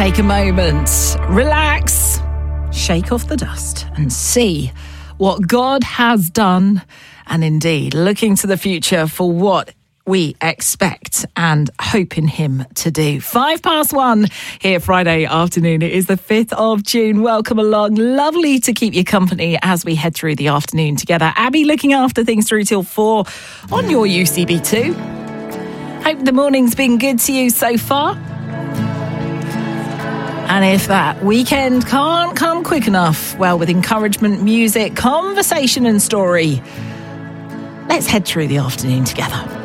take a moment, relax, shake off the dust and see what God has done, and indeed looking to the future for what we expect and hope in him to do. 1:05 here Friday afternoon. It is the 5th of June. Welcome along. Lovely to keep you company as we head through the afternoon together. Abby looking after things through till 4 on your UCB2. Hope the morning's been good to you so far. And if that weekend can't come quick enough, well, with encouragement, music, conversation and story, let's head through the afternoon together.